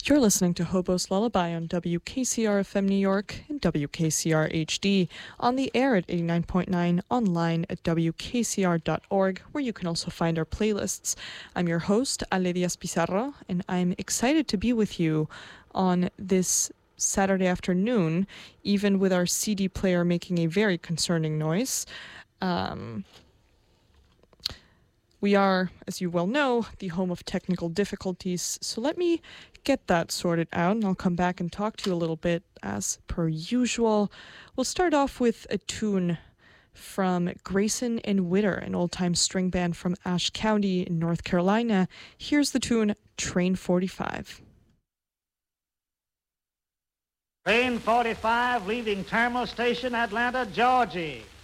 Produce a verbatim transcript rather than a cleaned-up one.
You're listening to Hobo's Lullaby on W K C R F M New York and W K C R H D, on the air at eighty-nine point nine, online at W K C R dot org, where you can also find our playlists. I'm your host, Ale Diaz Pizarro, and I'm excited to be with you on this Saturday afternoon, even with our C D player making a very concerning noise. Um... We are, as you well know, the home of technical difficulties, so let me get that sorted out, and I'll come back and talk to you a little bit as per usual. We'll start off with a tune from Grayson and Witter, an old-time string band from Ashe County in North Carolina. Here's the tune, Train forty-five. Train forty-five leaving Terminal Station, Atlanta, Georgia.